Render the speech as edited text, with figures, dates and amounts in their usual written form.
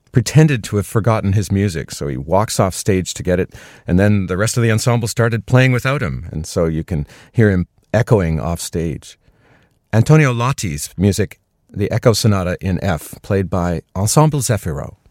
pretended to have forgotten his music, so he walks off stage to get it, and then the rest of the ensemble started playing without him, and so you can hear him echoing off stage. Antonio Lotti's music, the Echo Sonata in F, played by Ensemble Zefiro.